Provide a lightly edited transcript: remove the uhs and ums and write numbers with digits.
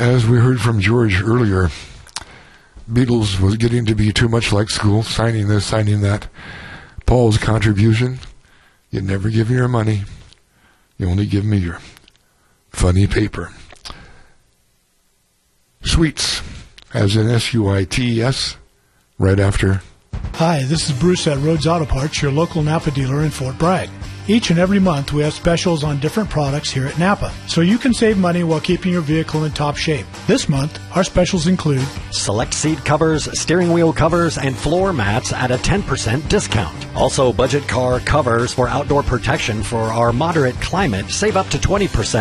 as we heard from George earlier, Beatles was getting to be too much like school, signing this, signing that. Paul's contribution, you never give me your money, you only give me your funny paper. Suites, as in S-U-I-T-E-S, right after. Hi, this is Bruce at Rhodes Auto Parts, your local Napa dealer in Fort Bragg. Each and every month, we have specials on different products here at Napa, so you can save money while keeping your vehicle in top shape. This month, our specials include select seat covers, steering wheel covers, and floor mats at a 10% discount. Also, budget car covers for outdoor protection for our moderate climate save up to 20%.